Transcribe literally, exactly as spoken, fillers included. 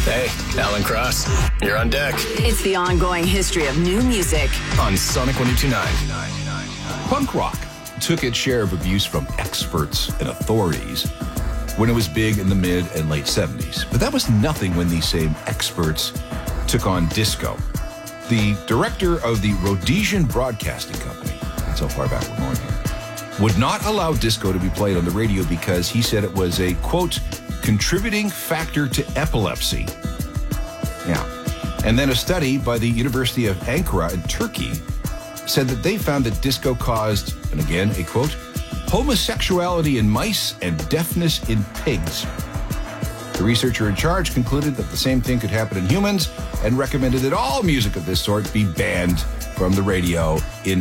Hey, Alan Cross, you're on deck. It's the ongoing history of new music on Sonic one oh two point nine. Punk rock took its share of abuse from experts and authorities when it was big in the mid and late seventies. But that was nothing when these same experts took on disco. The director of the Rhodesian Broadcasting Company, that's how far back we're going here, would not allow disco to be played on the radio because he said it was a, quote, contributing factor to epilepsy. Yeah. And then a study by the University of Ankara in Turkey said that they found that disco caused, and again, a quote, homosexuality in mice and deafness in pigs. The researcher in charge concluded that the same thing could happen in humans and recommended that all music of this sort be banned from the radio in